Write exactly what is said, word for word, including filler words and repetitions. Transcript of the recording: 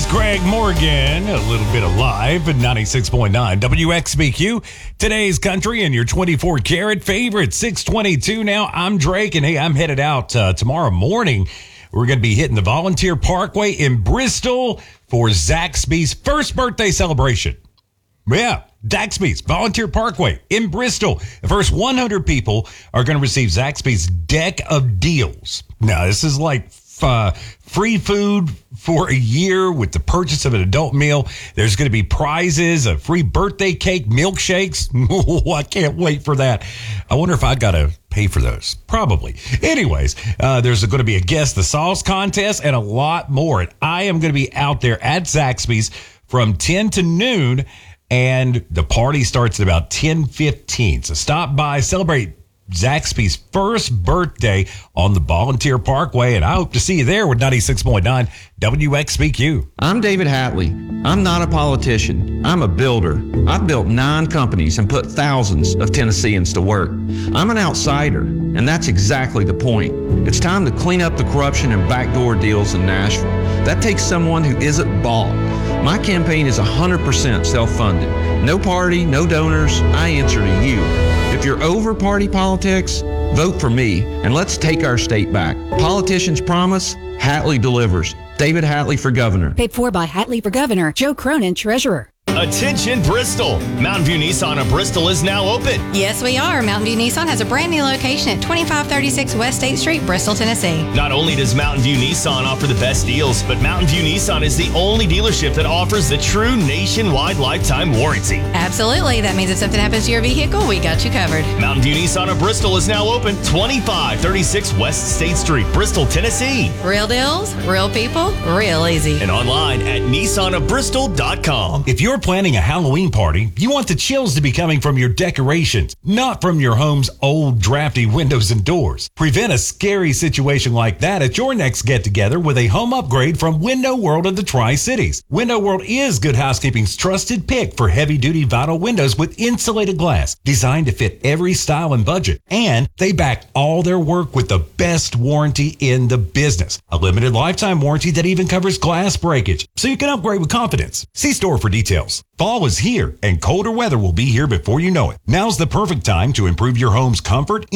Greg Morgan, a little bit of live at ninety-six point nine W X B Q. Today's country and your twenty-four karat favorite, six twenty-two now. I'm Drake, and hey, I'm headed out uh, tomorrow morning. We're going to be hitting the Volunteer Parkway in Bristol for Zaxby's first birthday celebration. Yeah, Zaxby's Volunteer Parkway in Bristol. The first one hundred people are going to receive Zaxby's Deck of Deals. Now, this is like uh, free food for a year with the purchase of an adult meal. There's going to be prizes, a free birthday cake, milkshakes. Oh, I can't wait for that. I wonder if I got to pay for those. Probably. Anyways, uh, there's going to be a Guess the Sauce contest and a lot more. And I am going to be out there at Zaxby's from ten to noon. And the party starts at about ten fifteen. So stop by, celebrate Zaxby's first birthday on the Volunteer Parkway. And I hope to see you there with ninety-six point nine W X B Q. I'm David Hatley. I'm not a politician. I'm a builder. I've built nine companies and put thousands of Tennesseans to work. I'm an outsider, and that's exactly the point. It's time to clean up the corruption and backdoor deals in Nashville. That takes someone who isn't bought. My campaign is one hundred percent self-funded. No party, no donors. I answer to you. If you're over party politics, vote for me, and let's take our state back. Politicians promise, Hatley delivers. David Hatley for governor. Paid for by Hatley for governor. Joe Cronin, treasurer. Attention Bristol! Mountain View Nissan of Bristol is now open. Yes, we are. Mountain View Nissan has a brand new location at twenty-five thirty-six West State Street, Bristol, Tennessee. Not only does Mountain View Nissan offer the best deals, but Mountain View Nissan is the only dealership that offers the true nationwide lifetime warranty. Absolutely. That means if something happens to your vehicle, we got you covered. Mountain View Nissan of Bristol is now open, twenty-five thirty-six West State Street, Bristol, Tennessee. Real deals, real people, real easy. And online at nissan of bristol dot com. If you're planning a Halloween party, you want the chills to be coming from your decorations, not from your home's old drafty windows and doors. Prevent a scary situation like that at your next get-together with a home upgrade from Window World of the Tri-Cities. Window World is Good Housekeeping's trusted pick for heavy-duty vinyl windows with insulated glass, designed to fit every style and budget. And they back all their work with the best warranty in the business. A limited lifetime warranty that even covers glass breakage, so you can upgrade with confidence. See store for details. Fall is here, and colder weather will be here before you know it. Now's the perfect time to improve your home's comfort,